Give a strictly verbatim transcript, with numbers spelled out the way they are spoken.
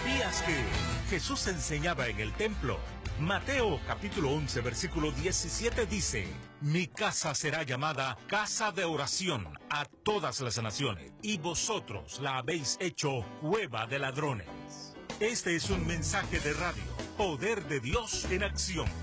¿Sabías que Jesús enseñaba en el templo? Mateo capítulo once versículo diecisiete dice: Mi casa será llamada casa de oración a todas las naciones, y vosotros la habéis hecho cueva de ladrones. Este es un mensaje de radio, Poder de Dios en acción.